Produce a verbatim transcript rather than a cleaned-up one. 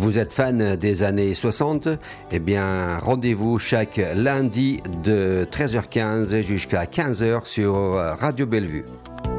Vous êtes fan des années soixante? Eh bien, rendez-vous chaque lundi de treize heures quinze jusqu'à quinze heures sur Radio Bellevue.